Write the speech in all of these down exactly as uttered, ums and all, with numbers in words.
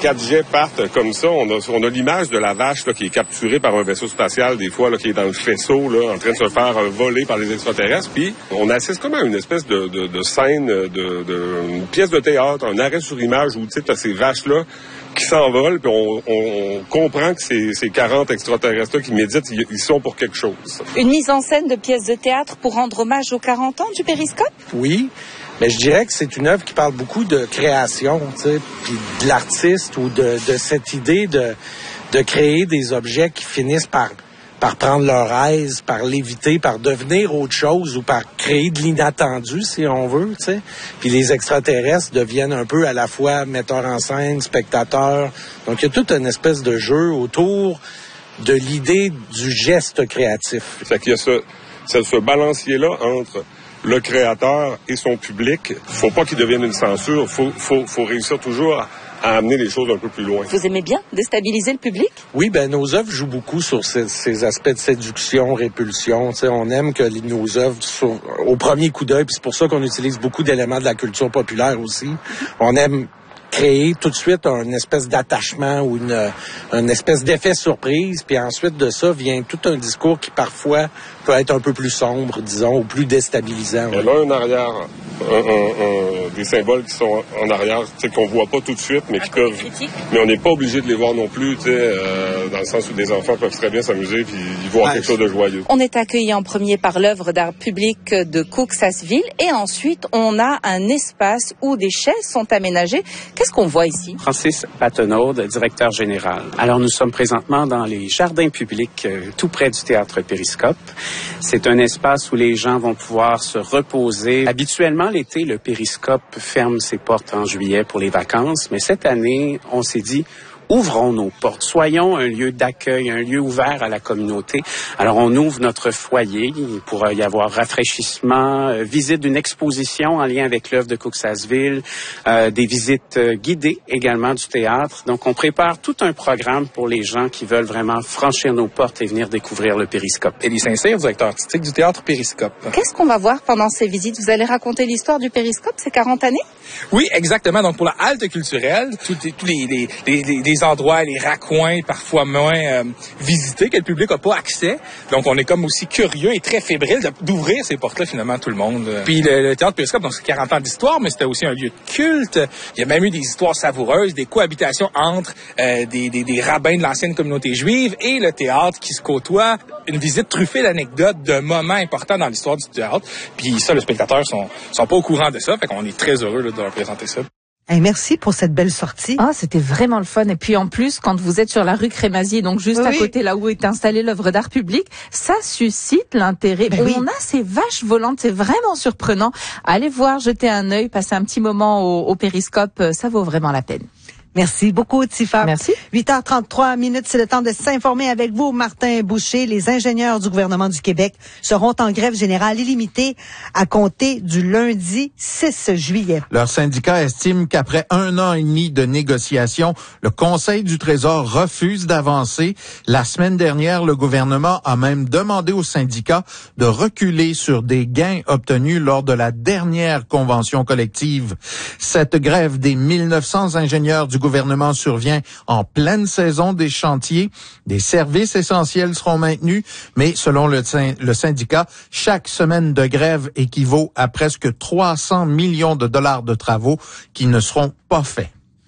quatre jets partent comme ça, on a, on a l'image de la vache là, qui est capturée par un vaisseau spatial, des fois, là, qui est dans le faisceau, là, en train de se faire euh, voler par les extraterrestres. Puis on assiste comme à une espèce de, de, de scène, de, de, une pièce de théâtre, un arrêt sur image où tu sais, ces vaches-là qui s'envolent, puis on, on, on comprend que ces, ces quarante extraterrestres qui méditent, ils, ils sont pour quelque chose. Une mise en scène de pièces de théâtre pour rendre hommage aux quarante ans du Périscope? Oui, mais je dirais que c'est une œuvre qui parle beaucoup de création, tu sais, puis de l'artiste ou de, de cette idée de, de créer des objets qui finissent par par prendre leur aise, par l'éviter, par devenir autre chose ou par créer de l'inattendu, si on veut, tu sais. Puis les extraterrestres deviennent un peu à la fois metteurs en scène, spectateurs. Donc, il y a toute une espèce de jeu autour de l'idée du geste créatif. C'est qu'il y a ce, ce, ce balancier-là entre le créateur et son public. Faut pas qu'il devienne une censure. Faut, faut, faut réussir toujours à à amener les choses un peu plus loin. Vous aimez bien déstabiliser le public? Oui, ben nos œuvres jouent beaucoup sur ces, ces aspects de séduction, répulsion. T'sais, on aime que les, nos œuvres, sur, au premier coup d'œil, puis c'est pour ça qu'on utilise beaucoup d'éléments de la culture populaire aussi. On aime créer tout de suite un espèce d'attachement ou une, une espèce d'effet surprise, puis ensuite de ça vient tout un discours qui parfois peut être un peu plus sombre, disons, ou plus déstabilisant. Il y a un arrière, un, un, un, des symboles qui sont en arrière, tu sais, qu'on voit pas tout de suite, mais qui peuvent... Mais on n'est pas obligé de les voir non plus, tu sais, euh, dans le sens où des enfants peuvent très bien s'amuser puis ils voient ouais. quelque chose de joyeux. On est accueilli en premier par l'œuvre d'art public de Cooksasville et ensuite on a un espace où des chaises sont aménagées. Qu'est-ce qu'on voit ici? Francis Patenaude, directeur général. Alors nous sommes présentement dans les jardins publics euh, tout près du théâtre Périscope. C'est un espace où les gens vont pouvoir se reposer. Habituellement, l'été, le Périscope ferme ses portes en juillet pour les vacances, mais cette année, on s'est dit... ouvrons nos portes, soyons un lieu d'accueil, un lieu ouvert à la communauté. Alors, on ouvre notre foyer, il pourra y avoir rafraîchissement, euh, visite d'une exposition en lien avec l'œuvre de Cooksasville, euh, des visites euh, guidées également du théâtre. Donc, on prépare tout un programme pour les gens qui veulent vraiment franchir nos portes et venir découvrir le Périscope. Élie Saint-Cyr, directeur artistique du théâtre Périscope. Qu'est-ce qu'on va voir pendant ces visites? Vous allez raconter l'histoire du Périscope, ces quarante années? Oui, exactement. Donc, pour la halte culturelle, tous les, les, les, les, les endroits, les raccoins parfois moins euh, visités, que le public n'a pas accès. Donc, on est comme aussi curieux et très fébrile d'ouvrir ces portes-là, finalement, à tout le monde. Puis, le, le théâtre Périscope, donc c'est quarante ans d'histoire, mais c'était aussi un lieu de culte. Il y a même eu des histoires savoureuses, des cohabitations entre euh, des, des, des rabbins de l'ancienne communauté juive et le théâtre qui se côtoient. Une visite truffée d'anecdotes, de moments importants dans l'histoire du théâtre. Puis ça, les spectateurs sont, sont pas au courant de ça. Fait qu'on est très heureux là, de leur présenter ça. Hey, merci pour cette belle sortie. Ah, c'était vraiment le fun. Et puis en plus, quand vous êtes sur la rue Crémazie, donc juste oui. à côté là où est installée l'œuvre d'art public, ça suscite l'intérêt. Ben oui. On a ces vaches volantes, c'est vraiment surprenant. Allez voir, jeter un œil, passer un petit moment au, au Périscope, ça vaut vraiment la peine. Merci beaucoup, Tifa. Merci. huit heures trente-trois minutes, c'est le temps de s'informer avec vous. Martin Boucher, les ingénieurs du gouvernement du Québec seront en grève générale illimitée à compter du lundi six juillet. Leur syndicat estime qu'après un an et demi de négociations, le Conseil du Trésor refuse d'avancer. La semaine dernière, le gouvernement a même demandé aux syndicats de reculer sur des gains obtenus lors de la dernière convention collective. Cette grève des mille neuf cents ingénieurs du gouvernement survient en pleine saison des chantiers. Des services essentiels seront maintenus, mais selon le, le syndicat, chaque semaine de grève équivaut à presque trois cents millions de dollars de travaux qui ne seront pas faits.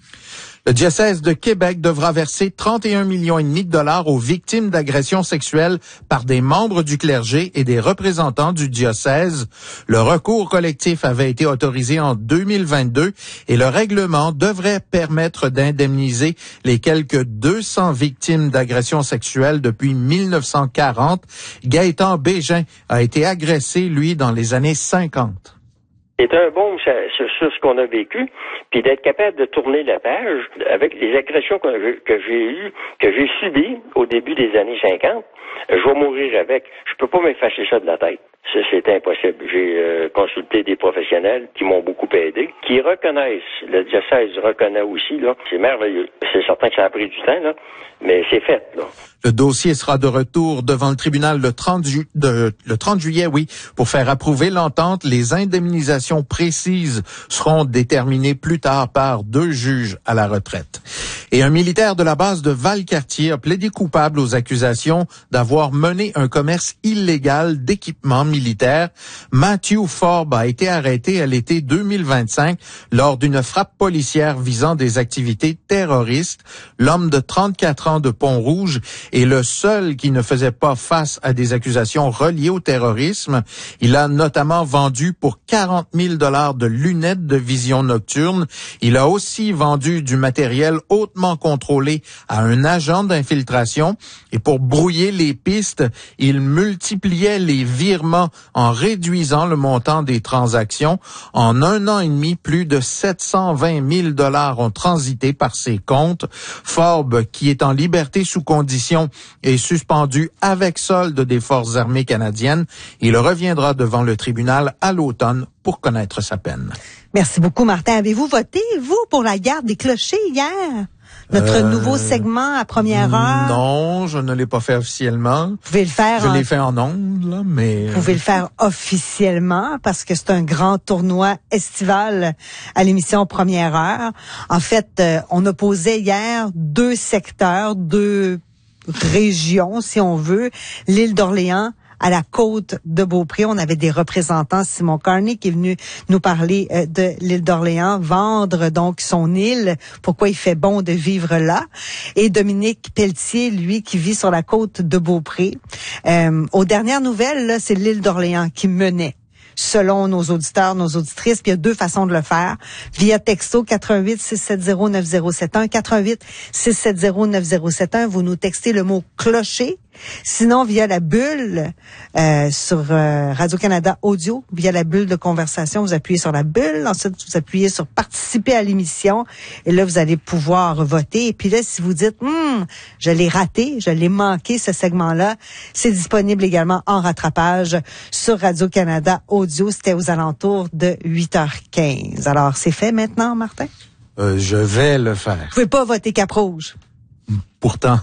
Le diocèse de Québec devra verser trente et un millions et demi de dollars aux victimes d'agressions sexuelles par des membres du clergé et des représentants du diocèse. Le recours collectif avait été autorisé en deux mille vingt-deux et le règlement devrait permettre d'indemniser les quelques deux cents victimes d'agressions sexuelles depuis mille neuf cent quarante. Gaëtan Bégin a été agressé, lui, dans les années cinquante. C'est un baume sur, sur ce qu'on a vécu, puis d'être capable de tourner la page avec les agressions que, que j'ai eues, que j'ai subies au début des années cinquante. Je vais mourir avec. Je peux pas m'effacer ça de la tête. Ça, c'est impossible. J'ai euh, consulté des professionnels qui m'ont beaucoup aidé, qui reconnaissent, le diocèse reconnaît aussi, là, c'est merveilleux. c'est certain que ça a pris du temps, là, mais c'est fait, là. Le dossier sera de retour devant le tribunal le trente, ju- de, le trente juillet, oui, pour faire approuver l'entente. Les indemnisations précises seront déterminées plus tard par deux juges à la retraite. Et un militaire de la base de Valcartier a plaidé coupable aux accusations d'avoir mené un commerce illégal d'équipements militaires. Matthew Forbes a été arrêté à l'été deux mille vingt-cinq lors d'une frappe policière visant des activités terroristes. L'homme de trente-quatre ans de Pont-Rouge est le seul qui ne faisait pas face à des accusations reliées au terrorisme. Il a notamment vendu pour quarante mille dollars de lunettes de vision nocturne. Il a aussi vendu du matériel hautement contrôlé à un agent d'infiltration. Et pour brouiller les pistes, il multipliait les virements en réduisant le montant des transactions. En un an et demi, plus de sept cent vingt mille dollars ont transité par ses comptes. Forbes, qui est en liberté sous condition, est suspendu avec solde des Forces armées canadiennes. Il reviendra devant le tribunal à l'automne pour connaître sa peine. Merci beaucoup, Martin. Avez-vous voté, vous, pour la garde des clochers hier? Notre euh, nouveau segment à première heure? Non, je ne l'ai pas fait officiellement. Vous pouvez le faire. Je en... l'ai fait en ondes, là, mais... Vous pouvez le faire officiellement parce que c'est un grand tournoi estival à l'émission Première heure. En fait, euh, on opposait hier deux secteurs, deux régions, si on veut, l'île d'Orléans à la côte de Beaupré. On avait des représentants, Simon Carney qui est venu nous parler euh, de l'île d'Orléans, vendre donc son île, pourquoi il fait bon de vivre là, et Dominique Pelletier, lui, qui vit sur la côte de Beaupré. Euh, aux dernières nouvelles, là, c'est l'île d'Orléans qui menait, selon nos auditeurs, nos auditrices. Puis il y a deux façons de le faire. Via texto quatre un huit, six sept zéro, neuf zéro sept un, quatre un huit, six sept zéro, neuf zéro sept un. Vous nous textez le mot clocher. Sinon, via la bulle euh, sur euh, Radio-Canada Audio, via la bulle de conversation, vous appuyez sur la bulle. Ensuite, vous appuyez sur participer à l'émission. Et là, vous allez pouvoir voter. Et puis là, si vous dites, hum, je l'ai raté, je l'ai manqué, ce segment-là, c'est disponible également en rattrapage sur Radio-Canada Audio. C'était aux alentours de huit heures quinze. Alors, c'est fait maintenant, Martin? Euh, je vais le faire. Vous pouvez pas voter Cap Rouge. Pourtant.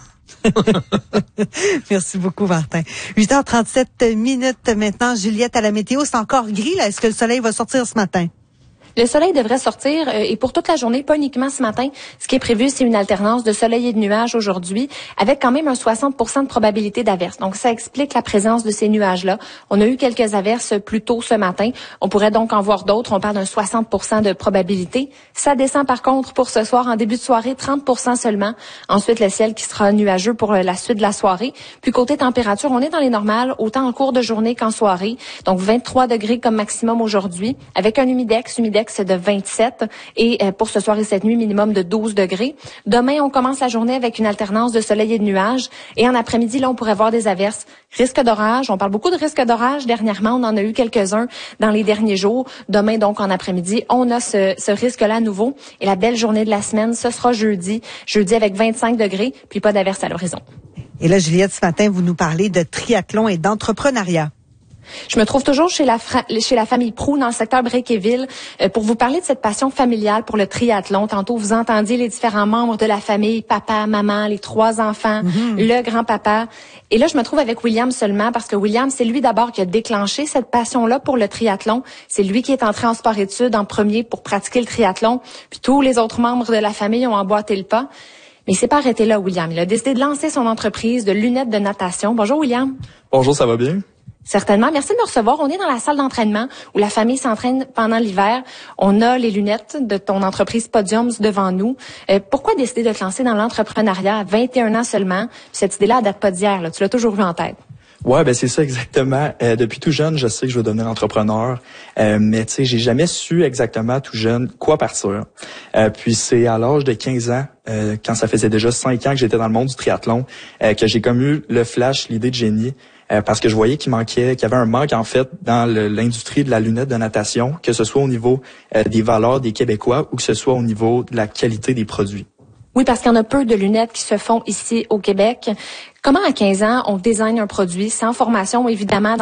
Merci beaucoup, Martin. huit heures trente-sept minutes maintenant. Juliette, à la météo, c'est encore gris, là. Est-ce que le soleil va sortir ce matin? Le soleil devrait sortir euh, et pour toute la journée, pas uniquement ce matin. Ce qui est prévu, c'est une alternance de soleil et de nuages aujourd'hui, avec quand même un soixante pour cent de probabilité d'averse. Donc, ça explique la présence de ces nuages-là. On a eu quelques averses plus tôt ce matin. On pourrait donc en voir d'autres. On parle d'un soixante pour cent de probabilité. Ça descend par contre pour ce soir en début de soirée, trente pour cent seulement. Ensuite, le ciel qui sera nuageux pour la suite de la soirée. Puis côté température, on est dans les normales, autant en cours de journée qu'en soirée. Donc, vingt-trois degrés comme maximum aujourd'hui, avec un humidex, humidex de vingt-sept et pour ce soir et cette nuit, minimum de douze degrés. Demain, on commence la journée avec une alternance de soleil et de nuages et en après-midi, là, on pourrait voir des averses. Risque d'orage, on parle beaucoup de risque d'orage dernièrement, on en a eu quelques-uns dans les derniers jours. Demain, donc, en après-midi, on a ce, ce risque-là à nouveau et la belle journée de la semaine, ce sera jeudi. Jeudi avec vingt-cinq degrés, puis pas d'averse à l'horizon. Et là, Juliette, ce matin, vous nous parlez de triathlon et d'entrepreneuriat. Je me trouve toujours chez la, fra- chez la famille Proulx dans le secteur Bréquéville euh, pour vous parler de cette passion familiale pour le triathlon. Tantôt, vous entendiez les différents membres de la famille, papa, maman, les trois enfants, mm-hmm. le grand-papa. Et là, je me trouve avec William seulement parce que William, c'est lui d'abord qui a déclenché cette passion-là pour le triathlon. C'est lui qui est entré en sport-études en premier pour pratiquer le triathlon. Puis tous les autres membres de la famille ont emboîté le pas. Mais il s'est pas arrêté là, William. Il a décidé de lancer son entreprise de lunettes de natation. Bonjour, William. Bonjour, ça va bien? Certainement. Merci de me recevoir. On est dans la salle d'entraînement où la famille s'entraîne pendant l'hiver. On a les lunettes de ton entreprise Podiums devant nous. Euh, pourquoi décider de te lancer dans l'entrepreneuriat à vingt et un ans seulement? Cette idée-là, elle date pas d'hier, là. Tu l'as toujours eu en tête. Ouais, ben c'est ça exactement. Euh, depuis tout jeune, je sais que je veux devenir entrepreneur, euh, mais tu sais, j'ai jamais su exactement tout jeune quoi partir. Euh, puis c'est à l'âge de quinze ans, euh, quand ça faisait déjà cinq ans que j'étais dans le monde du triathlon, euh, que j'ai comme eu le flash, l'idée de génie. Euh, parce que je voyais qu'il manquait, qu'il y avait un manque en fait dans le, l'industrie de la lunette de natation, que ce soit au niveau euh, des valeurs des Québécois ou que ce soit au niveau de la qualité des produits. Oui, parce qu'il y en a peu de lunettes qui se font ici au Québec. Comment à quinze ans on désigne un produit sans formation évidemment